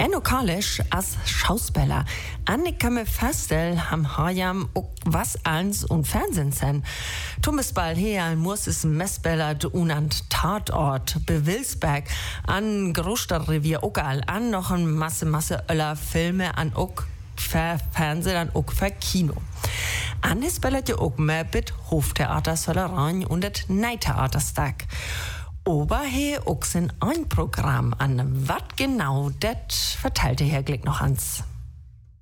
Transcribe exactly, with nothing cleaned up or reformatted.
En okalisch als Schauspieler. Annika me Fastel ham hajam ook was ans und Fernsehen sen. Thomas Ball her muss es Messbeller unant Tatort Bewilsberg an Großstadtrevier Ogal an noch ein Masse Masse Öller Filme an ook für Fernsehen an ook für Kino. Anne spellet je ook mehr bit Hoftheater Sollerein und et Neitheaterstag. Aber hier auch ein Programm an. Was genau, das verteilte Herr Glick noch ans.